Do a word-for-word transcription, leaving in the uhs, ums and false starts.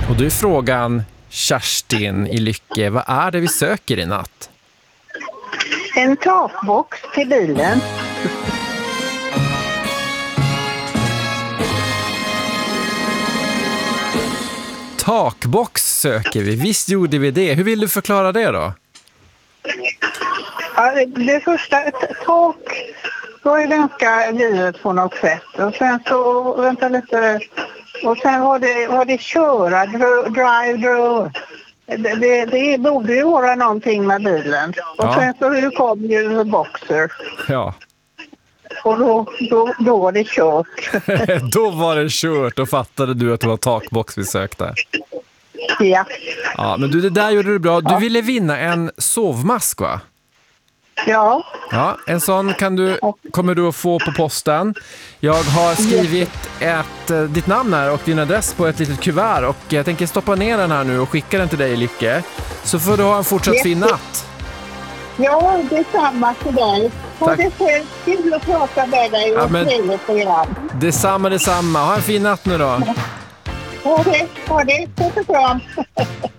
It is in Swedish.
Och då är frågan, Kerstin i Lycke, vad är det vi söker i natt? En takbox till bilen. Takbox söker vi, visst gjorde vi det. Hur vill du förklara det då? Ja, det första, ett tak var ju ganska givet på något sätt. Och sen så, vänta lite, och sen var det, var det köra, dr- drive, drive. Det, det, det borde ju vara någonting med bilen. Och Ja. sen så kom ju Boxer. Ja, Och då, då, då var det kört. då var det kört och fattade du att det var takbox vi sökte. Ja. Ja, men du, det där gjorde du bra. Du ville vinna en sovmask, va? Ja. Ja, en sån kan du, kommer du att få på posten. Jag har skrivit ett, eh, ditt namn här och din adress på ett litet kuvert och jag tänker stoppa ner den här nu och skicka den till dig, Lycke. Så får du ha en fortsatt fin natt. Ja, det är samma till dig. Och Tack. det är själv kul att prata med dig och Ja, men- trevligt program. Detsamma, detsamma. Ha en fin natt nu då. Ha det, ha det. Puss och kram.